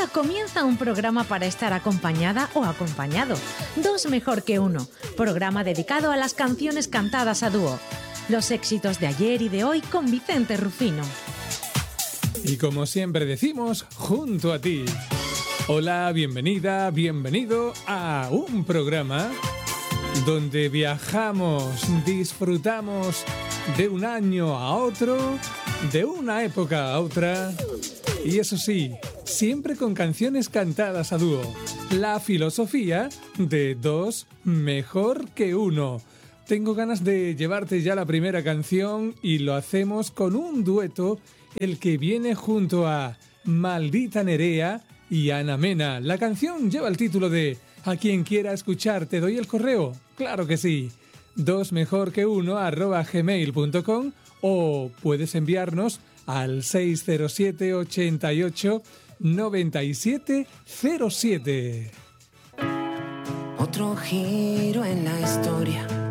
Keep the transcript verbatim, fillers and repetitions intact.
Ahora comienza un programa para estar acompañada o acompañado. Dos mejor que uno. Programa dedicado a las canciones cantadas a dúo. Los éxitos de ayer y de hoy con Vicente Rufino. Y como siempre decimos, junto a ti. Hola, bienvenida, bienvenido a un programa donde viajamos, disfrutamos de un año a otro, de una época a otra. Y eso sí, siempre con canciones cantadas a dúo. La filosofía de dos mejor que uno. Tengo ganas de llevarte ya la primera canción y lo hacemos con un dueto, el que viene junto a Maldita Nerea y Ana Mena. La canción lleva el título de A quien quiera escuchar, ¿te doy el correo? Claro que sí. Dos mejor que uno arroba gmail punto com o puedes enviarnos al seis cero siete, ochenta y ocho, noventa y siete cero siete. Otro giro en la historia.